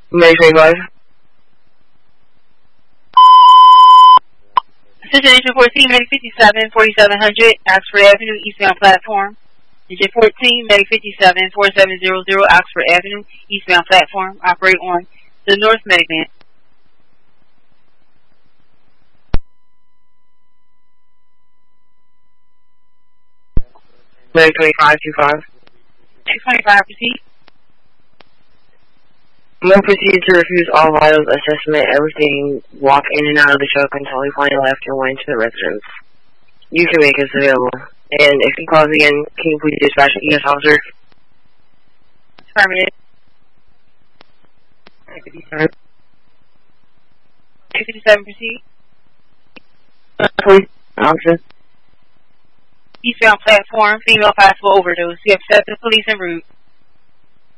May 25. Situation 14, Medic 57, 4700, Oxford Avenue, eastbound platform. Digit 14, Medic 57, 4700, Oxford Avenue, eastbound platform. Operate on the North Medic Van. Medic 25, 25. 225, proceed. I'm going to proceed to refuse all vitals, assessment, everything, walk in and out of the truck until we find left and went to the residence. You can make us available. And if he calls again, can you please dispatch an ES officer? Affirmative. 257. 257, proceed. Please, officer. Eastbound platform, female possible overdose. You have set the police en route.